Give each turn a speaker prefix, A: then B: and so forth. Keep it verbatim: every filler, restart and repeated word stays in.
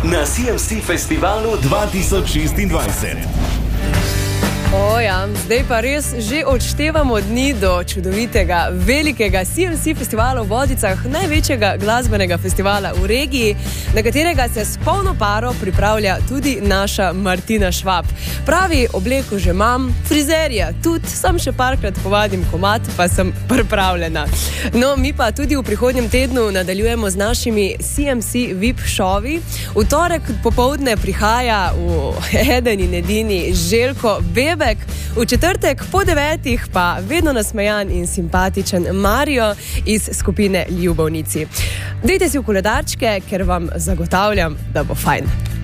A: na C M C Festivalu dva tisoč šestindvajset.
B: O ja, zdaj pa res že odštevamo dni do čudovitega, velikega C M C festivala v Vodicah, največjega glasbenega festivala v regiji, na katerega se s polno paro pripravlja tudi naša Martina Švab. Pravi, obleko že imam, frizerja tudi, sam še parkrat povadim komad, pa sem pripravljena. No, mi pa tudi v prihodnjem tednu nadaljujemo z našimi C M C V I P šovi. V torek popoldne prihaja v eden in edini Željko Bebek, v četrtek po devetih pa vedno nasmejan in simpatičen Mario iz skupine Ljubovnici. Dajte si v koledarčke, ker vam zagotavljam, da bo fajn.